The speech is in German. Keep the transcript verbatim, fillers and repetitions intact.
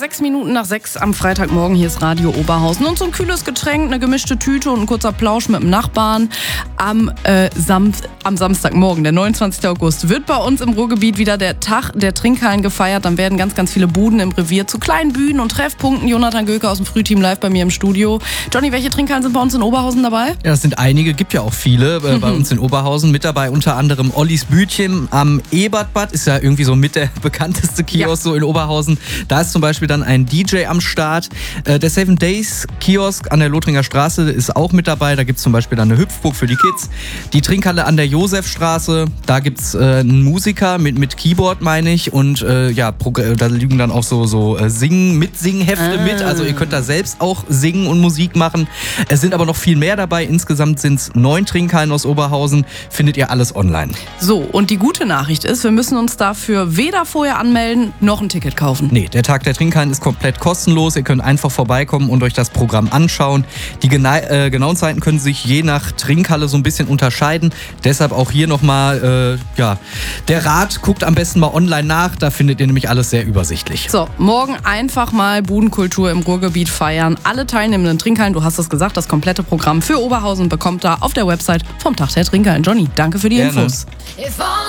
sechs Minuten nach sechs am Freitagmorgen. Hier ist Radio Oberhausen. Und so ein kühles Getränk, eine gemischte Tüte und ein kurzer Plausch mit dem Nachbarn. Am, äh, Sam- am Samstagmorgen, der neunundzwanzigsten August, wird bei uns im Ruhrgebiet wieder der Tag der Trinkhallen gefeiert. Dann werden ganz, ganz viele Buden im Revier zu kleinen Bühnen und Treffpunkten. Jonathan Göke aus dem Frühteam live bei mir im Studio. Johnny, welche Trinkhallen sind bei uns in Oberhausen dabei? Ja, das sind einige, gibt ja auch viele äh, bei uns in Oberhausen. Mit dabei unter anderem Ollis Bütchen am Ebertbad, ist ja irgendwie so mit der bekannteste Kiosk ja. so in Oberhausen. Da ist zum Beispiel dann ein D J am Start. Äh, der Seven Days Kiosk an der Lothringer Straße ist auch mit dabei. Da gibt es zum Beispiel dann eine Hüpfburg für die Kids. Die Trinkhalle an der Josefstraße, da gibt es äh, einen Musiker mit, mit Keyboard, meine ich. Und äh, ja, da liegen dann auch so, so äh, Singen, Mitsinghefte ah. mit. Also ihr könnt da selbst auch singen und Musik machen. Es sind aber noch viel mehr dabei. Insgesamt sind es neun Trinkhallen aus Oberhausen. Findet ihr alles online. So, und die gute Nachricht ist, wir müssen uns dafür weder vorher anmelden, noch ein Ticket kaufen. Nee, der Tag der Trinkhallen ist komplett kostenlos. Ihr könnt einfach vorbeikommen und euch das Programm anschauen. Die gena- äh, genauen Zeiten können sich je nach Trinkhalle so ein bisschen unterscheiden. Deshalb auch hier nochmal, äh, ja, der Rat, guckt am besten mal online nach. Da findet ihr nämlich alles sehr übersichtlich. So, morgen einfach mal Budenkultur im Ruhrgebiet feiern. Alle teilnehmenden Trinkhallen, du hast es gesagt, das komplette Programm für Oberhausen bekommt da auf der Website vom Tag der Trinkhallen. Johnny, danke für die Gerne. Infos.